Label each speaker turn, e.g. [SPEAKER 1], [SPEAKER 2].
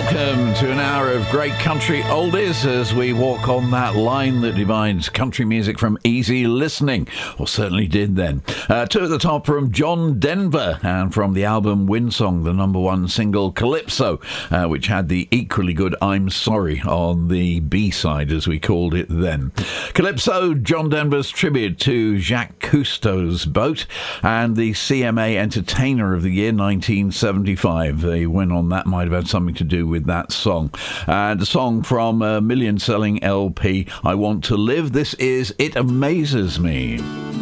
[SPEAKER 1] welcome to an hour of great country oldies as we walk on that line that divides country music from easy listening, or certainly did then. Two at the top from John Denver, and from the album Windsong, the number one single Calypso, which had the equally good I'm Sorry on the B-side, as we called it then. Calypso, John Denver's tribute to Jacques Cousteau's boat, and the CMA Entertainer of the Year 1975. The win on that might have had something to do with that song. And a song from a million-selling LP, I Want to Live. This is It Amazes Me.